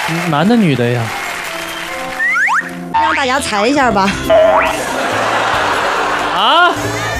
男的女的呀？ 让大家猜一下吧。 啊？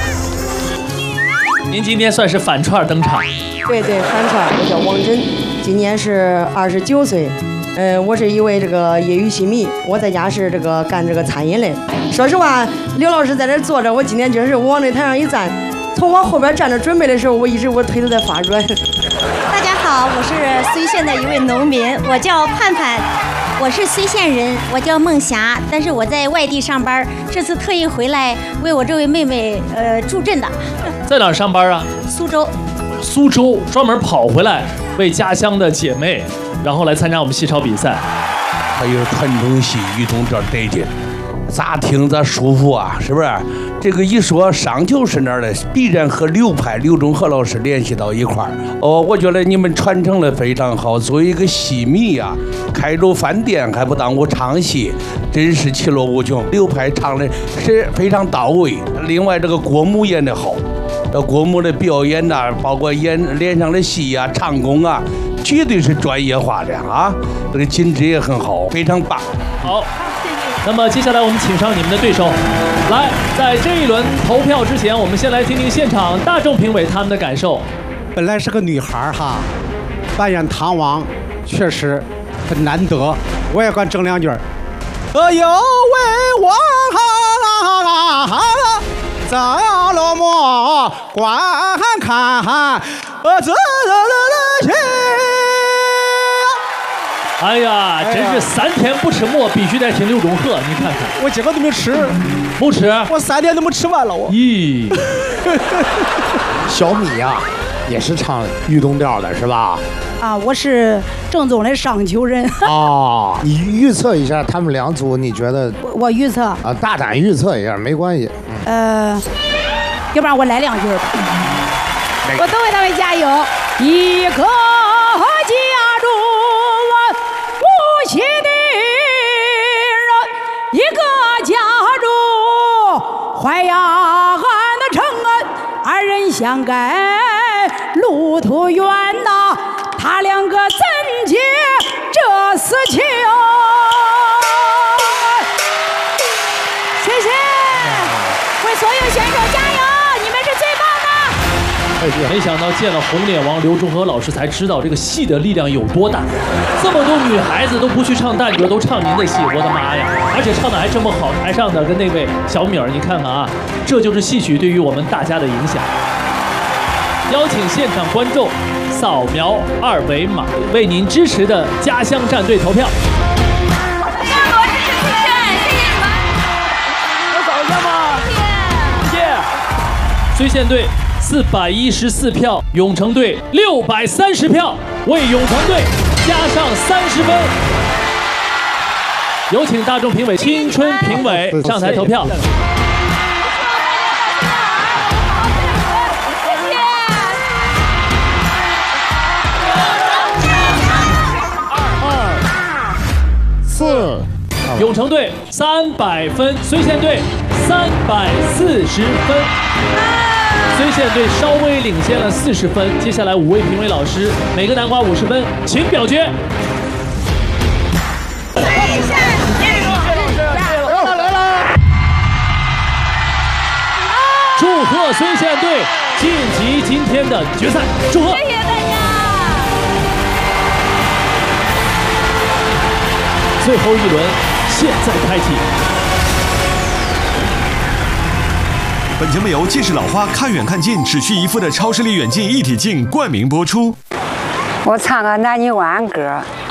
您今天算是反串登场。 对，反串，我叫王真，今年是29岁。我是一位这个业余戏迷，我在家是这个干这个餐饮类。说实话，刘老师在这坐着，我今天就是往这台上一站，从我后边站着准备的时候，我腿都在发软。 大家好，我是睢县的一位农民，我叫盼盼，我是睢县人，我叫孟霞，但是我在外地上班，这次特意回来为我这位妹妹助阵的。 在哪儿上班啊？ 苏州。 苏州专门跑回来为家乡的姐妹，然后来参加我们戏超比赛。 还有传统戏与动这得劲，咋听咋舒服啊，是不是？这个一说上就是那儿的，必然和刘忠和老师联系到一块儿。我觉得你们传承的非常好。作为一个戏迷啊，开着饭店还不耽误唱戏，真是其乐无穷。刘派唱的是非常到位，另外这个郭母演得好。这郭母的表演呐，包括脸上的戏啊、唱功啊，绝对是专业化的啊！这个品质也很好，非常棒。 好，那么接下来我们请上你们的对手，来，在这一轮投票之前，我们先来听听现场大众评委他们的感受。 本来是个女孩哈，扮演唐王确实很难得，我也敢整两句。有位王在了么观看自己。 哎呀，真是3天不吃馍，必须得听刘忠贺。你看看， 我今个都没吃， 不吃， 我3天都没吃完了。我咦， 小米呀，也是唱豫东调的是吧？ 啊，我是正宗的商丘人。 哦，你预测一下他们2组，你觉得？ 我预测啊，大胆预测一下，没关系。 要不然我来2句吧。我都为他们加油。一个家中无锡的人，一个家中淮阳安的城，2人相爱路途远呐，他2个怎解这私情？谢谢，为所有选手加油，你们是最棒的。 没想到见了红脸王刘忠和老师才知道这个戏的力量有多大，这么多女孩子都不去唱旦角，都唱您的戏，我的妈呀！而且唱的还这么好，台上的跟那位小米儿，你看看啊，这就是戏曲对于我们大家的影响。邀请现场观众扫描2维码，为您支持的家乡战队投票。睢县队414票，永城队630票，为永城队加上30分。有请大众评委、青春评委上台投票。 4， 永城队300分，睢县队340分。睢县队稍微领先了40分，接下来5位评委老师每个南瓜50分，请表决。祝贺睢县队晋级今天的决赛，祝贺！谢谢大家。最后一轮现在开启。 本节目由近视老花看远看近只需1副的超视力远近一体镜冠名播出。 我唱个南泥湾歌。